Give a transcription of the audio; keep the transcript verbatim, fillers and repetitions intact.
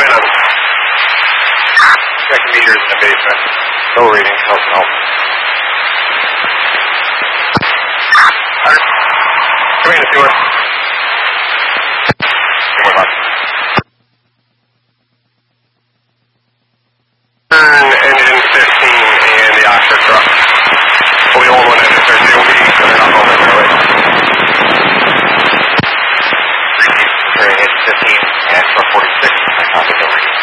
line on checking meters in the basement. No reading, help, help. Come in if you want. Come on. Turn engine fifteen and the Oxford truck. Well, the old one ended their J O B, so they're not home in their way. Turning engine fifteen and truck forty-six. I copy the reading.